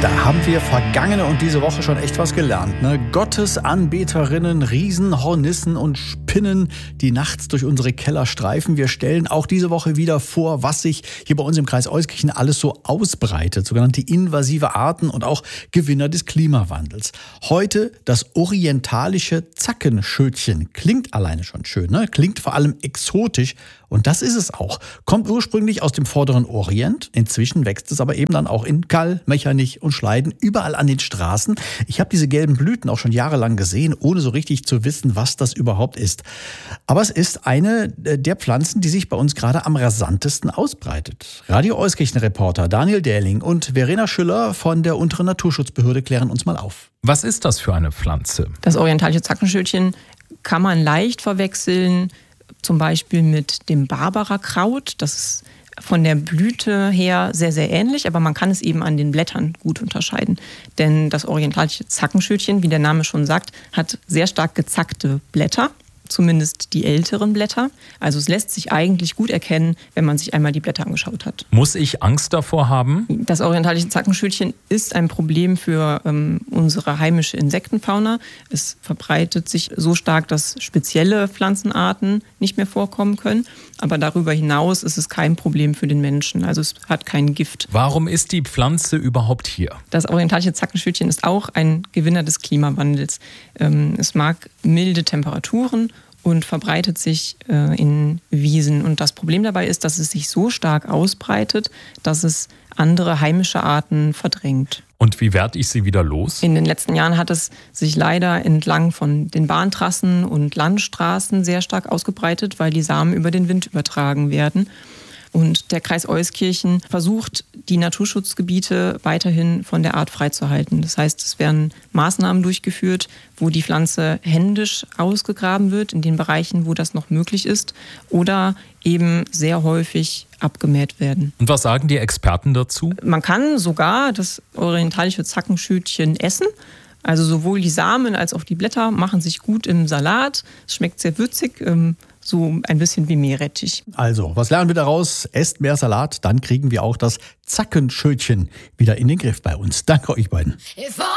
Da haben wir vergangene und diese Woche schon echt was gelernt. Ne? Gottesanbeterinnen, Riesen, Hornissen und Spinnen, die nachts durch unsere Keller streifen. Wir stellen auch diese Woche wieder vor, was sich hier bei uns im Kreis Euskirchen alles so ausbreitet. Sogenannte invasive Arten und auch Gewinner des Klimawandels. Heute das orientalische Zackenschötchen. Klingt alleine schon schön, ne? Klingt vor allem exotisch. Und das ist es auch. Kommt ursprünglich aus dem vorderen Orient. Inzwischen wächst es aber eben dann auch in Gall, Mechernich und Schleiden, überall an den Straßen. Ich habe diese gelben Blüten auch schon jahrelang gesehen, ohne so richtig zu wissen, was das überhaupt ist. Aber es ist eine der Pflanzen, die sich bei uns gerade am rasantesten ausbreitet. Radio Euskirchen-Reporter Daniel Dähling und Verena Schüller von der Unteren Naturschutzbehörde klären uns mal auf. Was ist das für eine Pflanze? Das orientalische Zackenschötchen kann man leicht verwechseln, zum Beispiel mit dem Barbarakraut. Das ist von der Blüte her sehr, sehr ähnlich, aber man kann es eben an den Blättern gut unterscheiden. Denn das orientalische Zackenschötchen, wie der Name schon sagt, hat sehr stark gezackte Blätter. Zumindest die älteren Blätter. Also es lässt sich eigentlich gut erkennen, wenn man sich einmal die Blätter angeschaut hat. Muss ich Angst davor haben? Das orientalische Zackenschötchen ist ein Problem für unsere heimische Insektenfauna. Es verbreitet sich so stark, dass spezielle Pflanzenarten nicht mehr vorkommen können. Aber darüber hinaus ist es kein Problem für den Menschen. Also es hat kein Gift. Warum ist die Pflanze überhaupt hier? Das orientalische Zackenschötchen ist auch ein Gewinner des Klimawandels. Es mag milde Temperaturen und verbreitet sich in Wiesen. Und das Problem dabei ist, dass es sich so stark ausbreitet, dass es andere heimische Arten verdrängt. Und wie werde ich sie wieder los? In den letzten Jahren hat es sich leider entlang von den Bahntrassen und Landstraßen sehr stark ausgebreitet, weil die Samen über den Wind übertragen werden. Und der Kreis Euskirchen versucht, die Naturschutzgebiete weiterhin von der Art freizuhalten. Das heißt, es werden Maßnahmen durchgeführt, wo die Pflanze händisch ausgegraben wird, in den Bereichen, wo das noch möglich ist, oder eben sehr häufig abgemäht werden. Und was sagen die Experten dazu? Man kann sogar das orientalische Zackenschötchen essen. Also sowohl die Samen als auch die Blätter machen sich gut im Salat. Es schmeckt sehr würzig, so ein bisschen wie Meerrettich. Also, was lernen wir daraus? Esst mehr Salat, dann kriegen wir auch das Zackenschötchen wieder in den Griff bei uns. Danke euch beiden.